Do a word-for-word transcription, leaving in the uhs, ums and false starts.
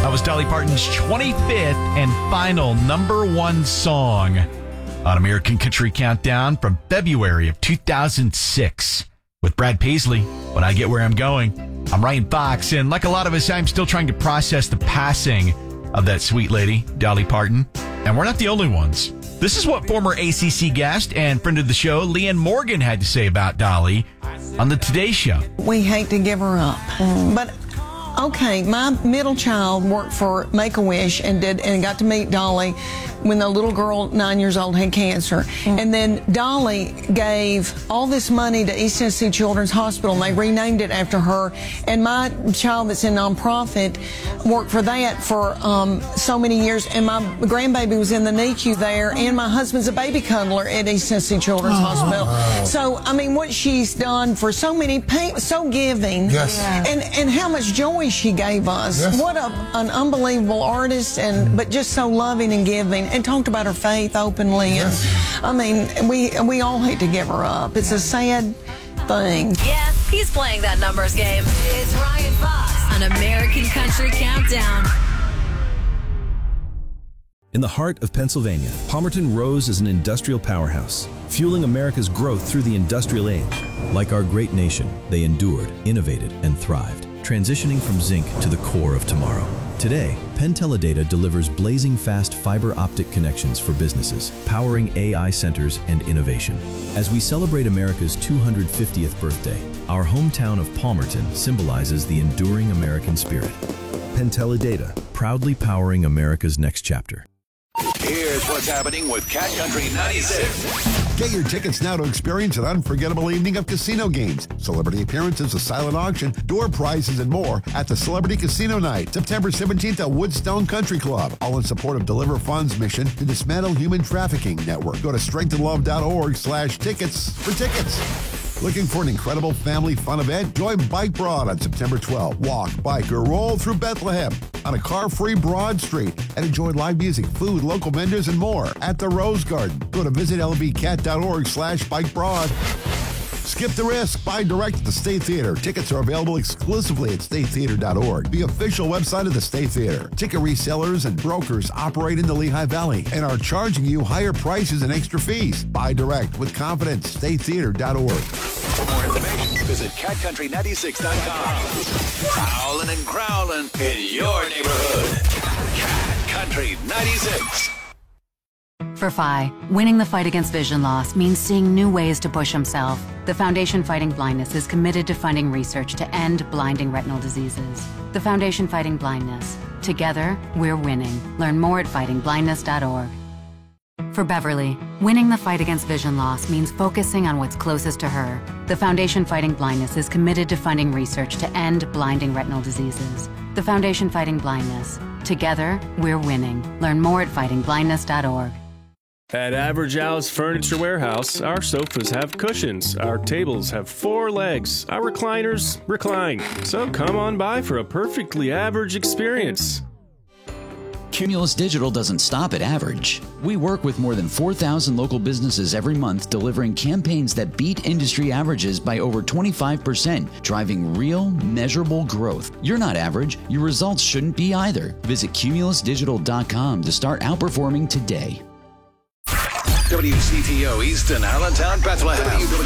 That was Dolly Parton's twenty-fifth and final number one song on American Country Countdown from February of two thousand six. With Brad Paisley, When I Get Where I'm Going. I'm Ryan Fox, and like a lot of us, I'm still trying to process the passing of that sweet lady, Dolly Parton. And we're not the only ones. This is what former A C C guest and friend of the show, Leanne Morgan, had to say about Dolly on the Today Show. We hate to give her up, mm. but okay, my middle child worked for Make-A-Wish and did and got to meet Dolly when the little girl, nine years old, had cancer. Mm. And then Dolly gave all this money to East Tennessee Children's Hospital, and they renamed it after her. And my child that's in nonprofit worked for that for um, so many years. And my grandbaby was in the N I C U there, and my husband's a baby cuddler at East Tennessee Children's oh. Hospital. So, I mean, what she's done for so many people, so giving. Yes. And, and how much joy she gave us. Yes. What a, an unbelievable artist, and but just so loving and giving, and talked about her faith openly. Yes. And I mean, we we all hate to give her up. It's a sad thing. Yeah, he's playing that numbers game. It's Ryan Fox on American Country Countdown. In the heart of Pennsylvania, Palmerton rose as an industrial powerhouse, fueling America's growth through the industrial age. Like our great nation, they endured, innovated, and thrived, transitioning from zinc to the core of tomorrow. Today, Penn Teledata delivers blazing fast fiber optic connections for businesses, powering A I centers and innovation. As we celebrate America's two hundred fiftieth birthday, our hometown of Palmerton symbolizes the enduring American spirit. Penn Teledata, proudly powering America's next chapter. Here's what's happening with Cat Country ninety-six. Get your tickets now to experience an unforgettable evening of casino games, celebrity appearances, a silent auction, door prizes, and more at the Celebrity Casino Night, September seventeenth at Woodstone Country Club. All in support of Deliver Funds' mission to dismantle human trafficking network. Go to strengthandlove.org slash tickets for tickets. Looking for an incredible family fun event? Join Bike Broad on September twelfth. Walk, bike, or roll through Bethlehem on a car-free Broad Street and enjoy live music, food, local vendors, and more at the Rose Garden. Go to visit lbcat.org slash bike broad. Skip the risk. Buy direct at the State Theater. Tickets are available exclusively at state theater dot org, the official website of the State Theater. Ticket resellers and brokers operate in the Lehigh Valley and are charging you higher prices and extra fees. Buy direct with confidence. state theater dot org. For more information, visit cat country ninety-six dot com. Prowling and growling in your neighborhood. Cat Country ninety-six. For Phi, winning the fight against vision loss means seeing new ways to push himself. The Foundation Fighting Blindness is committed to funding research to end blinding retinal diseases. The Foundation Fighting Blindness. Together, we're winning. Learn more at fighting blindness dot org. For Beverly, winning the fight against vision loss means focusing on what's closest to her. The Foundation Fighting Blindness is committed to funding research to end blinding retinal diseases. The Foundation Fighting Blindness. Together, we're winning. Learn more at fighting blindness dot org. At Average Al's Furniture Warehouse, our sofas have cushions, our tables have four legs, our recliners recline. So come on by for a perfectly average experience. Cumulus Digital doesn't stop at average. We work with more than four thousand local businesses every month, delivering campaigns that beat industry averages by over twenty-five percent, driving real, measurable growth. You're not average. Your results shouldn't be either. Visit cumulus digital dot com to start outperforming today. W C T O Easton, Allentown, Bethlehem.